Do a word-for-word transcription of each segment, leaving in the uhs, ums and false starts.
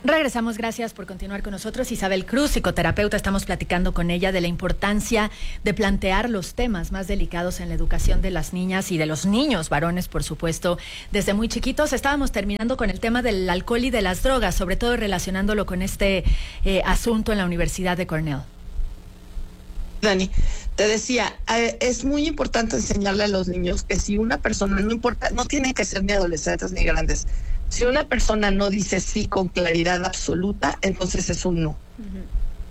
Regresamos, gracias por continuar con nosotros. Isabel Cruz, psicoterapeuta, estamos platicando con ella de la importancia de plantear los temas más delicados en la educación de las niñas y de los niños, varones, por supuesto, desde muy chiquitos. Estábamos terminando con el tema del alcohol y de las drogas, sobre todo relacionándolo con este eh, asunto en la Universidad de Cornell. Dani, te decía, eh, es muy importante enseñarle a los niños que si una persona, no importa, no tienen que ser ni adolescentes ni grandes, si una persona no dice sí con claridad absoluta, entonces es un no. Uh-huh.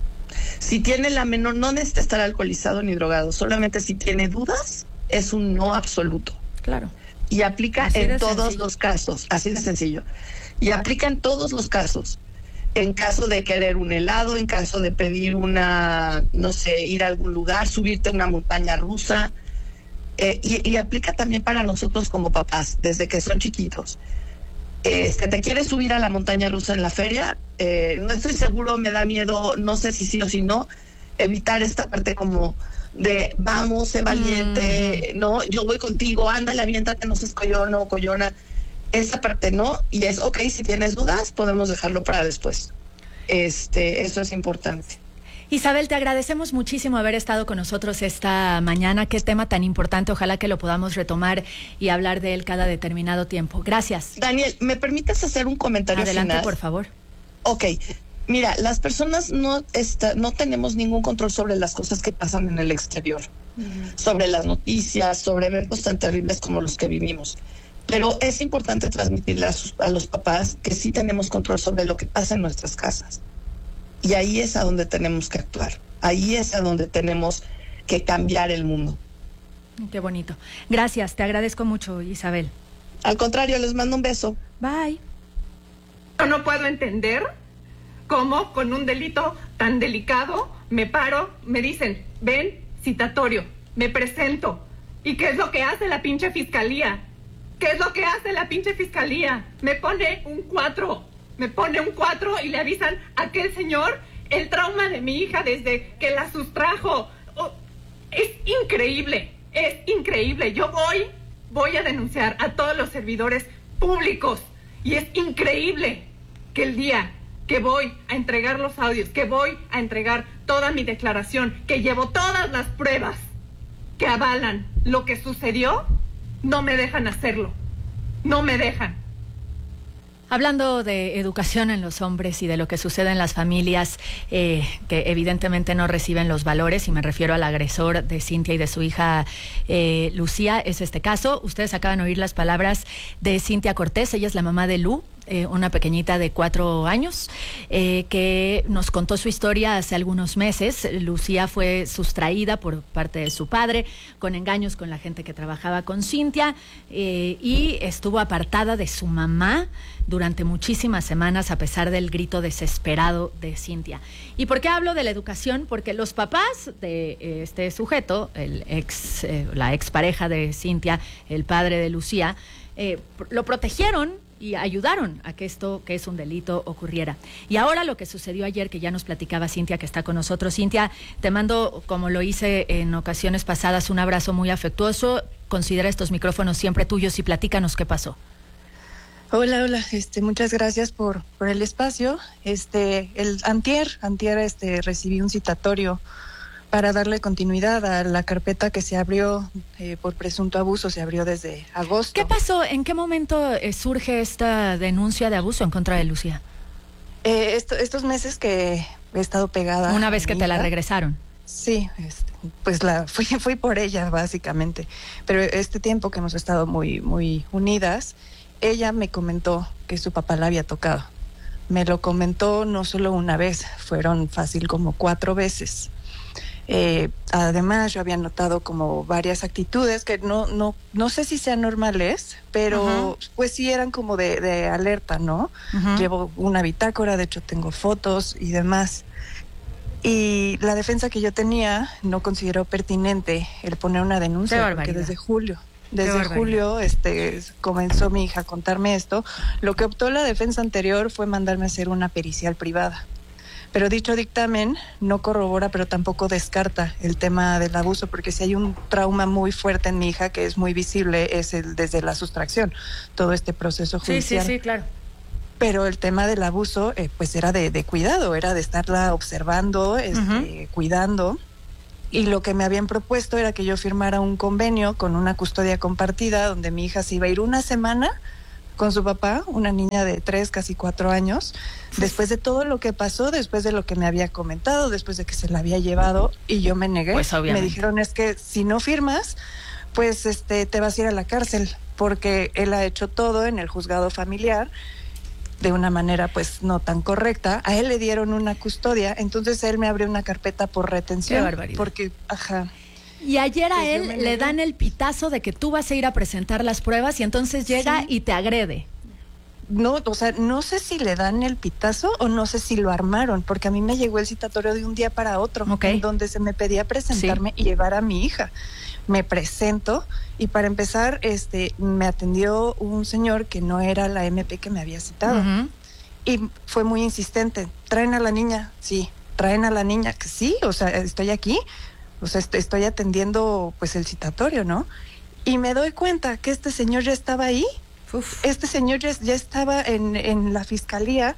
Si tiene la menor, no necesita estar alcoholizado ni drogado, solamente si tiene dudas, es un no absoluto. Claro. Y aplica así en todos sencillo. los casos, así de sencillo. Y aplica en todos los casos. En caso de querer un helado, en caso de pedir una, no sé, ir a algún lugar, subirte a una montaña rusa. Eh, y, y aplica también para nosotros como papás, desde que son chiquitos. Este, ¿te quieres subir a la montaña rusa en la feria? Eh, no estoy seguro, me da miedo, no sé si sí o si no. Evitar esta parte como de vamos, sé valiente, mm. no, yo voy contigo, ándale, aviéntate, no seas collón o collona. Esa parte no, y es ok, si tienes dudas, podemos dejarlo para después. Este, eso es importante. Isabel, te agradecemos muchísimo haber estado con nosotros esta mañana. Qué tema tan importante, ojalá que lo podamos retomar y hablar de él cada determinado tiempo. Gracias. Daniel, ¿me permites hacer un comentario Adelante, final? por favor. Ok, mira, las personas no, está, no tenemos ningún control sobre las cosas que pasan en el exterior, uh-huh. sobre las noticias, sobre eventos tan terribles como los que vivimos. Pero es importante transmitirle a, sus, a los papás que sí tenemos control sobre lo que pasa en nuestras casas. Y ahí es a donde tenemos que actuar. Ahí es a donde tenemos que cambiar el mundo. Qué bonito. Gracias, te agradezco mucho, Isabel. Al contrario, les mando un beso. Bye. Yo no puedo entender cómo con un delito tan delicado me paro, me dicen, ven, citatorio, me presento. ¿Y qué es lo que hace la pinche fiscalía? ¿Qué es lo que hace la pinche fiscalía? Me pone un cuatro, me pone un cuatro y le avisan a aquel señor el trauma de mi hija desde que la sustrajo. Oh, es increíble, es increíble. Yo voy, voy a denunciar a todos los servidores públicos y es increíble que el día que voy a entregar los audios, que voy a entregar toda mi declaración, que llevo todas las pruebas que avalan lo que sucedió, no me dejan hacerlo, no me dejan. Hablando de educación en los hombres y de lo que sucede en las familias eh, que evidentemente no reciben los valores, y me refiero al agresor de Cintia y de su hija eh, Lucía, es este caso. Ustedes acaban de oír las palabras de Cintia Cortés, ella es la mamá de Lu, eh, una pequeñita de cuatro años, eh, que nos contó su historia hace algunos meses. Lucía fue sustraída por parte de su padre, con engaños con la gente que trabajaba con Cintia, eh, y estuvo apartada de su mamá durante muchísimas semanas a pesar del grito desesperado de Cintia. ¿Y por qué hablo de la educación? Porque los papás de este sujeto, el ex, eh, la expareja de Cintia, el padre de Lucía, eh, lo protegieron y ayudaron a que esto, que es un delito, ocurriera. Y ahora lo que sucedió ayer, que ya nos platicaba Cintia, que está con nosotros. Cintia, te mando, como lo hice en ocasiones pasadas, un abrazo muy afectuoso. Considera estos micrófonos siempre tuyos y platícanos qué pasó. Hola, hola, este, muchas gracias por, por el espacio. Este, el antier, antier, este, recibí un citatorio para darle continuidad a la carpeta que se abrió eh, por presunto abuso, se abrió desde agosto. ¿Qué pasó? ¿En qué momento eh, surge esta denuncia de abuso en contra de Lucía? Eh, esto, estos meses que he estado pegada. Una vez que te la regresaron. Sí, este, pues la fui, fui por ella básicamente, pero este tiempo que hemos estado muy, muy unidas, ella me comentó que su papá la había tocado. Me lo comentó no solo una vez, fueron fácil como cuatro veces. Eh, además, yo había notado como varias actitudes que no, no, no sé si sean normales, pero uh-huh. pues sí eran como de, de alerta, ¿no? Uh-huh. Llevo una bitácora, de hecho tengo fotos y demás. Y la defensa que yo tenía no consideró pertinente el poner una denuncia, porque desde julio, desde julio este, comenzó mi hija a contarme esto. Lo que optó la defensa anterior fue mandarme a hacer una pericial privada. Pero dicho dictamen no corrobora, pero tampoco descarta el tema del abuso, porque si hay un trauma muy fuerte en mi hija que es muy visible, es el desde la sustracción, todo este proceso judicial. Sí, sí, sí, claro. pero el tema del abuso eh, pues era de, de cuidado, era de estarla observando, este, uh-huh. cuidando. Y lo que me habían propuesto era que yo firmara un convenio con una custodia compartida donde mi hija se iba a ir una semana con su papá, una niña de tres, casi cuatro años, después de todo lo que pasó, después de lo que me había comentado, después de que se la había llevado, y yo me negué. Pues obviamente. Me dijeron, es que si no firmas, pues este te vas a ir a la cárcel, porque él ha hecho todo en el juzgado familiar de una manera pues no tan correcta. A él le dieron una custodia, entonces él me abrió una carpeta por retención. Qué barbaridad. Porque, ajá. Y ayer a Pues él le dan el pitazo de que tú vas a ir a presentar las pruebas y entonces llega Sí. y te agrede. No, o sea, no sé si le dan el pitazo o no sé si lo armaron, porque a mí me llegó el citatorio de un día para otro, okay. en donde se me pedía presentarme sí. y llevar a mi hija. Me presento y para empezar, este, me atendió un señor que no era la M P que me había citado. Uh-huh. Y fue muy insistente. ¿Traen a la niña? Sí. ¿Traen a la niña? Que sí, o sea, estoy aquí. O sea, est- estoy atendiendo pues el citatorio, ¿no? Y me doy cuenta que este señor ya estaba ahí. Uf. Este señor ya, ya estaba en, en la fiscalía.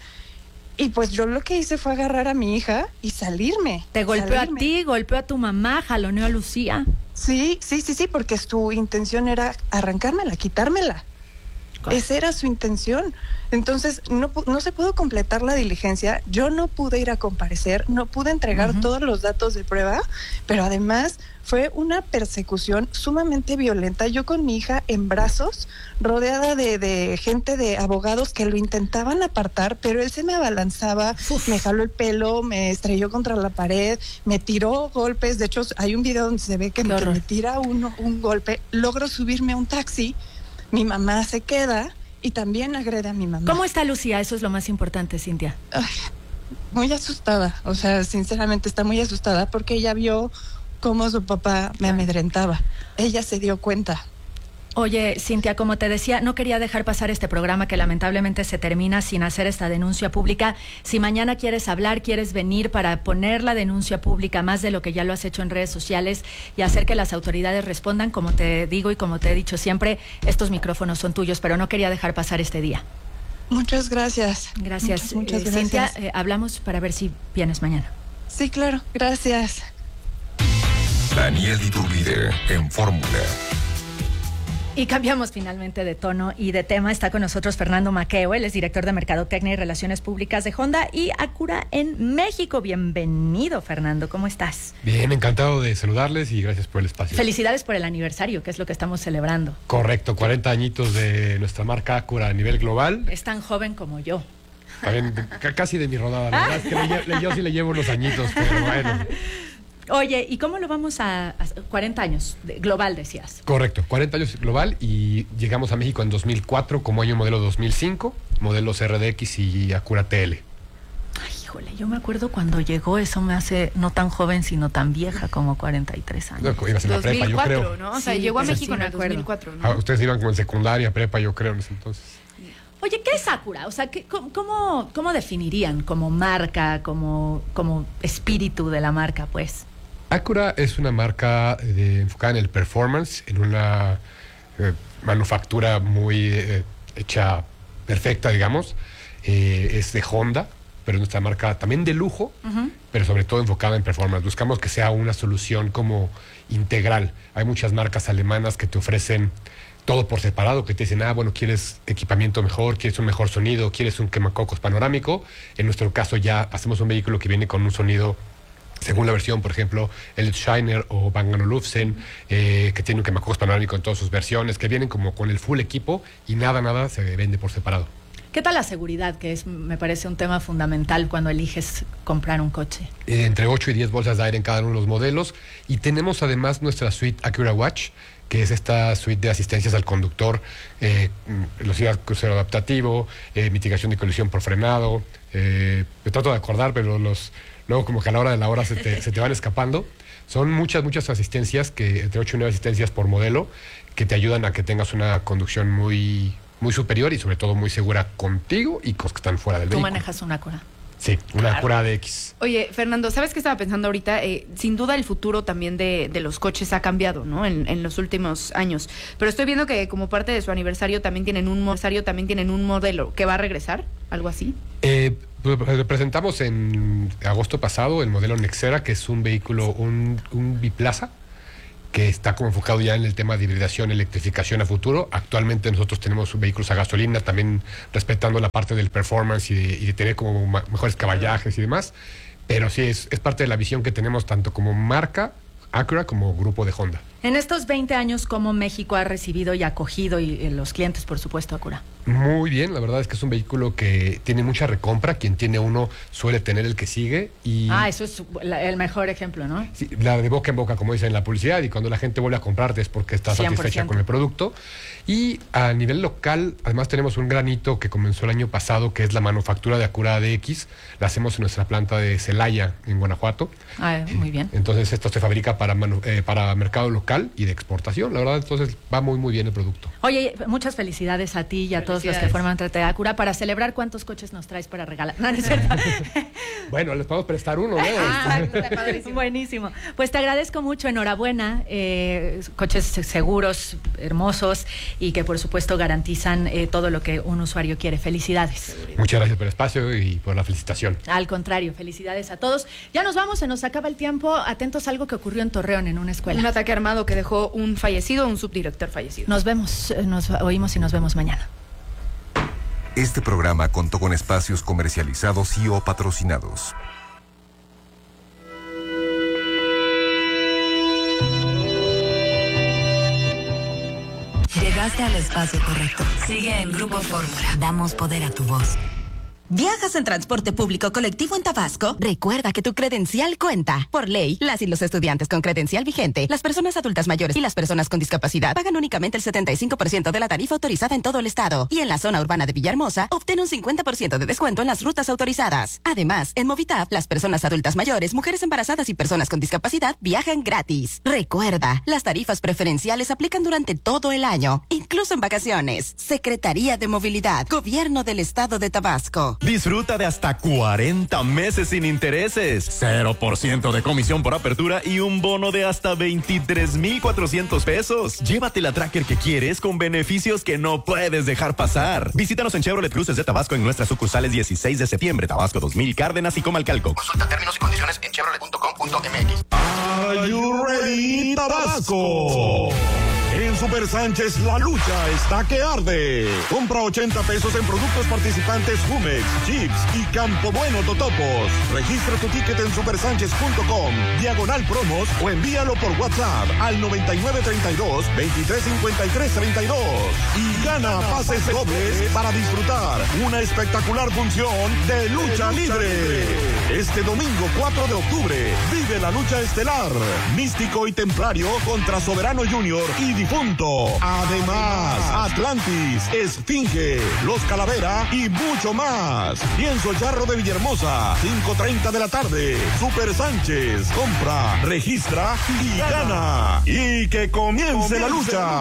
Y pues yo lo que hice fue agarrar a mi hija y salirme. ¿Te golpeó salirme. a ti, golpeó a tu mamá, jaloneó a Lucía? Sí, sí, sí, sí, porque su intención era arrancármela, quitármela. ¿Cuál? Esa era su intención. Entonces, no, no se pudo completar la diligencia, yo no pude ir a comparecer, no pude entregar uh-huh. todos los datos de prueba, pero además fue una persecución sumamente violenta. Yo con mi hija en brazos, rodeada de, de gente, de abogados que lo intentaban apartar, pero él se me abalanzaba, Uf. me jaló el pelo, me estrelló contra la pared, me tiró golpes. De hecho, hay un video donde se ve que, que me tira uno, un golpe. Logro subirme a un taxi, mi mamá se queda y también agrede a mi mamá. ¿Cómo está Lucía? Eso es lo más importante, Cintia. Ay, muy asustada, o sea, sinceramente está muy asustada porque ella vio cómo su papá me amedrentaba. Ella se dio cuenta. Oye, Cintia, como te decía, no quería dejar pasar este programa que lamentablemente se termina sin hacer esta denuncia pública. Si mañana quieres hablar, quieres venir para poner la denuncia pública más de lo que ya lo has hecho en redes sociales y hacer que las autoridades respondan, como te digo y como te he dicho siempre, estos micrófonos son tuyos, pero no quería dejar pasar este día. Muchas gracias. Gracias. Muchas, muchas eh, gracias. Cintia, eh, hablamos para ver si vienes mañana. Sí, claro. Gracias. Daniel Iturbide en Fórmula. Y cambiamos finalmente de tono y de tema. Está con nosotros Fernando Maqueo, él es director de Mercadotecnia y Relaciones Públicas de Honda y Acura en México. Bienvenido, Fernando, ¿cómo estás? Bien, encantado de saludarles y gracias por el espacio. Felicidades por el aniversario, que es lo que estamos celebrando. Correcto, cuarenta añitos de nuestra marca Acura a nivel global. Es tan joven como yo. También, c- casi de mi rodada, la verdad es que le, lle- yo sí le llevo unos añitos, pero bueno. Oye, ¿y cómo lo vamos a, a cuarenta años? De, global, decías. Correcto, cuarenta años global y llegamos a México en dos mil cuatro como año modelo dos mil cinco, modelos R D X y Acura T L. Ay, híjole, yo me acuerdo cuando llegó, eso me hace no tan joven, sino tan vieja, como cuarenta y tres años. No, ibas en la prepa, yo creo. ¿no? O sea, Sí, llegó a sí, México sí, en me el acuerdo. dos mil cuatro, ¿no? Ah, ustedes iban como en secundaria, prepa, yo creo, en ese entonces. Oye, ¿qué es Acura? O sea, ¿qué, cómo, ¿cómo definirían como marca, como, como espíritu de la marca, pues? Acura es una marca de, enfocada en el performance, en una eh, manufactura muy eh, hecha perfecta, digamos. Eh, es de Honda, pero es nuestra marca también de lujo, uh-huh. pero sobre todo enfocada en performance. Buscamos que sea una solución como integral. Hay muchas marcas alemanas que te ofrecen todo por separado, que te dicen, ah, bueno, quieres equipamiento mejor, quieres un mejor sonido, quieres un quemacocos panorámico. En nuestro caso ya hacemos un vehículo que viene con un sonido, según la versión, por ejemplo, el Shiner o Bang and Olufsen, eh, que tiene un quemacocos panorámico en todas sus versiones, que vienen como con el full equipo y nada, nada se vende por separado. ¿Qué tal la seguridad, que es, me parece un tema fundamental cuando eliges comprar un coche? Eh, entre ocho y diez bolsas de aire en cada uno de los modelos. Y tenemos además nuestra suite Acura Watch, que es esta suite de asistencias al conductor, eh, velocidad crucero adaptativo, eh, mitigación de colisión por frenado. Eh, me trato de acordar, pero los luego como que a la hora de la hora se te, se te van escapando. Son muchas, muchas asistencias, que entre ocho y nueve asistencias por modelo, que te ayudan a que tengas una conducción muy, muy superior y sobre todo muy segura contigo y con los que están fuera del ¿Tú vehículo. manejas una Acura? Sí, una claro. Acura D X. Oye, Fernando, ¿sabes qué estaba pensando ahorita? Eh, sin duda el futuro también de, de los coches ha cambiado, ¿no? En, en los últimos años. Pero estoy viendo que como parte de su aniversario también tienen un aniversario, también tienen un modelo que va a regresar, algo así. Eh, pues, presentamos en agosto pasado el modelo Nexera, que es un vehículo, un, un biplaza, que está como enfocado ya en el tema de hibridación, electrificación a futuro. Actualmente nosotros tenemos vehículos a gasolina, también respetando la parte del performance y de, y de tener como ma- mejores caballajes y demás. Pero sí, es, es parte de la visión que tenemos tanto como marca Acura como grupo de Honda. En estos veinte años, ¿cómo México ha recibido y acogido y, y los clientes, por supuesto, Acura? Muy bien, la verdad es que es un vehículo que tiene mucha recompra. Quien tiene uno suele tener el que sigue. Y ah, eso es la, el mejor ejemplo, ¿no? Sí, la de boca en boca, como dicen en la publicidad, y cuando la gente vuelve a comprarte es porque está cien por ciento satisfecha con el producto. Y a nivel local, además tenemos un granito que comenzó el año pasado, que es la manufactura de Acura D X. La hacemos en nuestra planta de Celaya, en Guanajuato. Ah, muy bien. Entonces esto se fabrica para, manu- eh, para mercado local y de exportación. La verdad, entonces va muy, muy bien el producto. Oye, muchas felicidades a ti y a todos los que forman parte de Acura. Para celebrar, ¿cuántos coches nos traes para regalar? No, no es cierto. Bueno, les podemos prestar uno, ¿no? Ah, buenísimo. Pues te agradezco mucho, enhorabuena. Eh, coches seguros, hermosos y que por supuesto garantizan eh, todo lo que un usuario quiere. Felicidades. Muchas gracias por el espacio y por la felicitación. Al contrario, felicidades a todos. Ya nos vamos, se nos acaba el tiempo. Atentos a algo que ocurrió en Torreón, en una escuela. Un ataque armado que dejó un fallecido, un subdirector fallecido. Nos vemos, nos oímos y nos vemos mañana. Este programa contó con espacios comercializados y o patrocinados. Llegaste al espacio correcto. Sigue en Grupo Fórmula. Damos poder a tu voz. ¿Viajas en transporte público colectivo en Tabasco? Recuerda que tu credencial cuenta. Por ley, las y los estudiantes con credencial vigente, las personas adultas mayores y las personas con discapacidad pagan únicamente el setenta y cinco por ciento de la tarifa autorizada en todo el estado. Y en la zona urbana de Villahermosa, obtén un cincuenta por ciento de descuento en las rutas autorizadas. Además, en Movitap, las personas adultas mayores, mujeres embarazadas y personas con discapacidad viajan gratis. Recuerda, las tarifas preferenciales aplican durante todo el año, incluso en vacaciones. Secretaría de Movilidad, Gobierno del Estado de Tabasco. Disfruta de hasta cuarenta meses sin intereses, cero por ciento de comisión por apertura y un bono de hasta veintitrés mil cuatrocientos pesos. Llévate la tracker que quieres con beneficios que no puedes dejar pasar. Visítanos en Chevrolet Cruces de Tabasco en nuestras sucursales dieciséis de septiembre, Tabasco dos mil, Cárdenas y Comalcalco. Consulta términos y condiciones en chevrolet punto com punto m x. Are you ready, Tabasco? En Super Sánchez la lucha está que arde. Compra ochenta pesos en productos participantes Jumex, Chips y Campo Bueno Totopos. Registra tu ticket en super sánchez punto com, diagonal promos o envíalo por WhatsApp al noventa y nueve treinta y dos, veintitrés cincuenta y tres treinta y dos. Y gana pases dobles para disfrutar una espectacular función de lucha libre. Este domingo cuatro de octubre vive la lucha estelar. Místico y Templario contra Soberano Junior y Difunto. Además, Atlantis, Esfinge, Los Calavera y mucho más. Pienso Charro de Villahermosa, cinco treinta de la tarde. Super Sánchez, compra, registra y gana. Y que comience la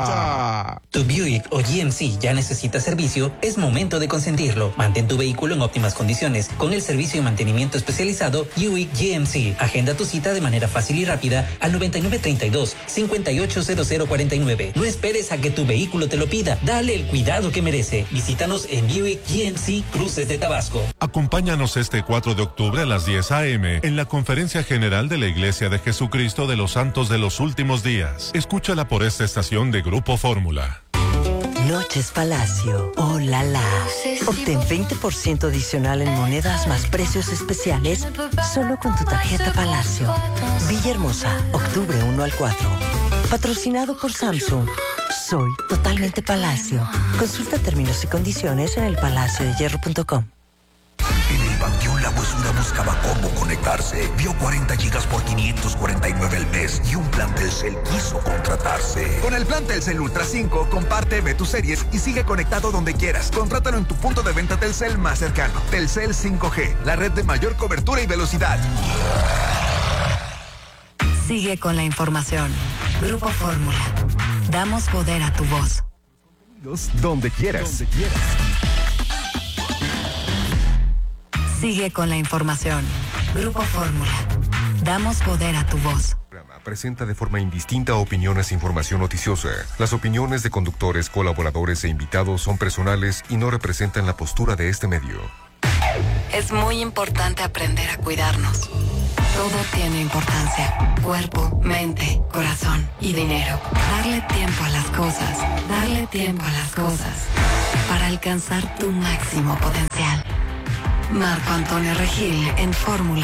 lucha. Tu Buick o G M C ya necesita servicio, es momento de consentirlo. Mantén tu vehículo en óptimas condiciones con el servicio de mantenimiento especializado Buick G M C. Agenda tu cita de manera fácil y rápida al noventa y nueve treinta y dos, cincuenta y ocho cero cero cuarenta y nueve. No esperes a que tu vehículo te lo pida. Dale el cuidado que merece. Visítanos en Buick G M C Cruces de Tabasco. Acompáñanos este cuatro de octubre a las diez a eme en la Conferencia General de la Iglesia de Jesucristo de los Santos de los Últimos Días. Escúchala por esta estación de Grupo Fórmula. Noches Palacio. ¡Oh, la, la! Obtén veinte por ciento adicional en monedas más precios especiales solo con tu tarjeta Palacio. Villahermosa, octubre uno al cuatro. Patrocinado por Samsung. Soy totalmente Palacio. Consulta términos y condiciones en el palacio de hierro punto com. En el Panteón La Huesuda buscaba cómo conectarse. Vio cuarenta gigas por quinientos cuarenta y nueve al mes y un plan Telcel quiso contratarse. Con el plan Telcel Ultra cinco, comparte, ve tus series y sigue conectado donde quieras. Contrátalo en tu punto de venta Telcel más cercano. Telcel cinco G, la red de mayor cobertura y velocidad. Sigue con la información. Grupo Fórmula. Damos poder a tu voz. Donde quieras. Donde quieras. Sigue con la información. Grupo Fórmula. Damos poder a tu voz. Presenta de forma indistinta opiniones e información noticiosa. Las opiniones de conductores, colaboradores e invitados son personales y no representan la postura de este medio. Es muy importante aprender a cuidarnos. Todo tiene importancia. Cuerpo, mente, corazón y dinero. Darle tiempo a las cosas. Darle tiempo a las cosas. Para alcanzar tu máximo potencial. Marco Antonio Regil en Fórmula.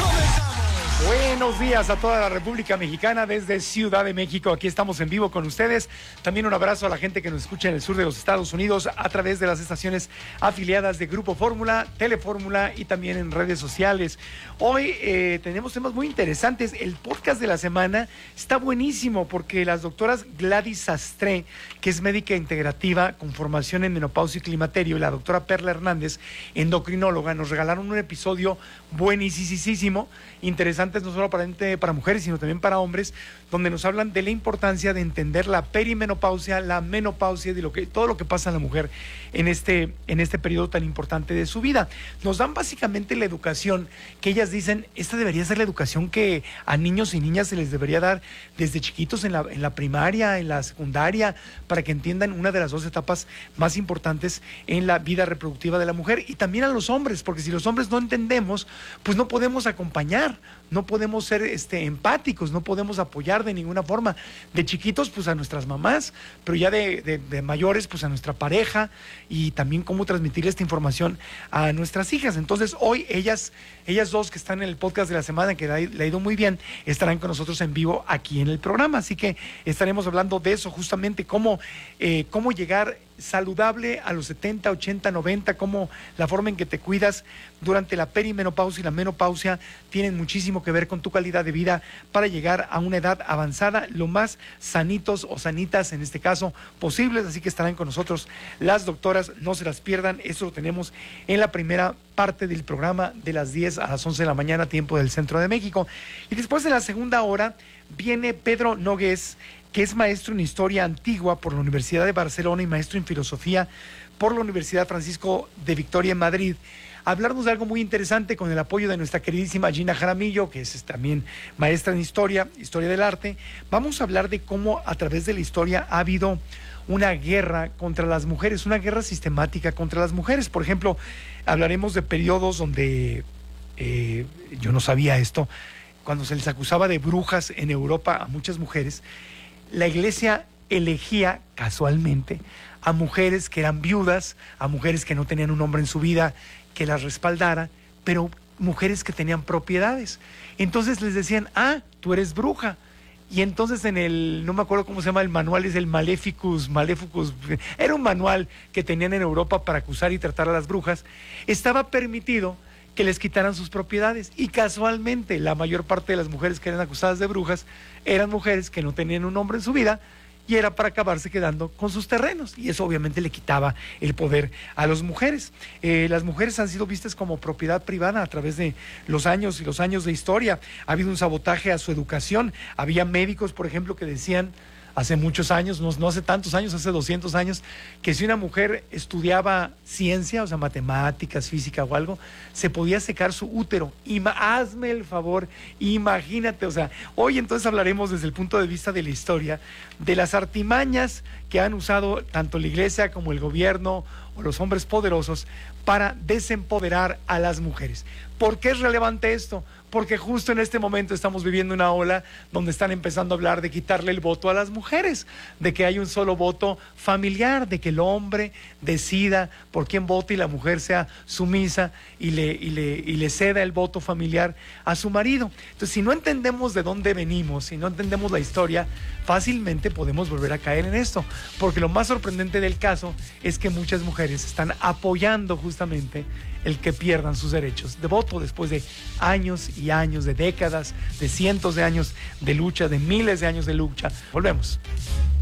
Buenos días a toda la República Mexicana desde Ciudad de México. Aquí estamos en vivo con ustedes. También un abrazo a la gente que nos escucha en el sur de los Estados Unidos a través de las estaciones afiliadas de Grupo Fórmula, Telefórmula y también en redes sociales. Hoy eh, tenemos temas muy interesantes. El podcast de la semana está buenísimo porque las doctoras Gladys Sastre, que es médica integrativa con formación en menopausia y climaterio, y la doctora Perla Hernández, endocrinóloga, nos regalaron un episodio buenísimo, interesante no solo para, para mujeres, sino también para hombres, donde nos hablan de la importancia de entender la perimenopausia, la menopausia, de lo que, todo lo que pasa en la mujer en este, en este periodo tan importante de su vida. Nos dan básicamente la educación que ellas dicen, esta debería ser la educación que a niños y niñas se les debería dar desde chiquitos en la, en la primaria, en la secundaria, para que entiendan una de las dos etapas más importantes en la vida reproductiva de la mujer, y también a los hombres, porque si los hombres no entendemos, pues no podemos acompañar, no podemos ser este, empáticos, no podemos apoyar de ninguna forma. De chiquitos, pues a nuestras mamás, pero ya de, de, de mayores, pues a nuestra pareja, y también cómo transmitir esta información a nuestras hijas. Entonces, hoy ellas, ellas dos que están en el podcast de la semana, que le ha ido muy bien, estarán con nosotros en vivo aquí en el programa. Así que estaremos hablando de eso, justamente cómo, eh, cómo llegar saludable a los setenta, ochenta, noventa, cómo la forma en que te cuidas durante la perimenopausia y la menopausia tienen muchísimo que ver con tu calidad de vida para llegar a una edad avanzada lo más sanitos o sanitas en este caso posibles. Así que estarán con nosotros las doctoras, no se las pierdan. Eso lo tenemos en la primera parte del programa de las diez a las once de la mañana, tiempo del centro de México. Y después de la segunda hora viene Pedro Nogués, que es maestro en Historia Antigua por la Universidad de Barcelona y maestro en Filosofía por la Universidad Francisco de Vitoria en Madrid, a hablarnos de algo muy interesante con el apoyo de nuestra queridísima Gina Jaramillo, que es también maestra en Historia, Historia del Arte. Vamos a hablar de cómo a través de la historia ha habido una guerra contra las mujeres, una guerra sistemática contra las mujeres. Por ejemplo, hablaremos de periodos donde, eh, yo no sabía esto, cuando se les acusaba de brujas en Europa a muchas mujeres, la iglesia elegía casualmente a mujeres que eran viudas, a mujeres que no tenían un hombre en su vida que las respaldara, pero mujeres que tenían propiedades. Entonces les decían, ah, tú eres bruja. Y entonces en el, no me acuerdo cómo se llama el manual, es el Maleficus, Maleficus, era un manual que tenían en Europa para acusar y tratar a las brujas, estaba permitido que les quitaran sus propiedades, y casualmente la mayor parte de las mujeres que eran acusadas de brujas eran mujeres que no tenían un hombre en su vida, y era para acabarse quedando con sus terrenos, y eso obviamente le quitaba el poder a las mujeres. Eh, las mujeres han sido vistas como propiedad privada a través de los años y los años de historia. Ha habido un sabotaje a su educación. Había médicos, por ejemplo, que decían hace muchos años, no, no hace tantos años, hace doscientos años, que si una mujer estudiaba ciencia, o sea, matemáticas, física o algo, se podía secar su útero. Ima, hazme el favor, imagínate, o sea, hoy entonces hablaremos desde el punto de vista de la historia, de las artimañas que han usado tanto la iglesia como el gobierno o los hombres poderosos para desempoderar a las mujeres. ¿Por qué es relevante esto? Porque justo en este momento estamos viviendo una ola donde están empezando a hablar de quitarle el voto a las mujeres, de que hay un solo voto familiar, de que el hombre decida por quién vota y la mujer sea sumisa y le, y le, y le ceda el voto familiar a su marido. Entonces, si no entendemos de dónde venimos, si no entendemos la historia, fácilmente podemos volver a caer en esto, porque lo más sorprendente del caso es que muchas mujeres están apoyando justamente el que pierdan sus derechos de voto después de años y años, de décadas, de cientos de años de lucha, de miles de años de lucha. Volvemos.